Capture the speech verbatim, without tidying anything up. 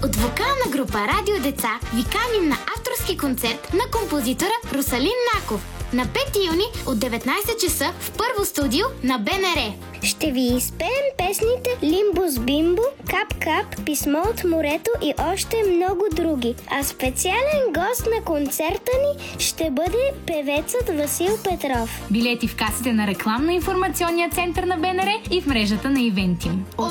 От вокална група Радио Деца ви каним на авторски концерт на композитора Русалин Наков на пети юни от деветнайсет часа в първо студио на БНР. Ще ви изпеем песните Лимбус Бимбо, Кап Кап, Писмо от морето и още много други. А специален гост на концерта ни ще бъде певецът Васил Петров. Билети в касите на рекламно-информационния център на БНР и в мрежата на Ивентим.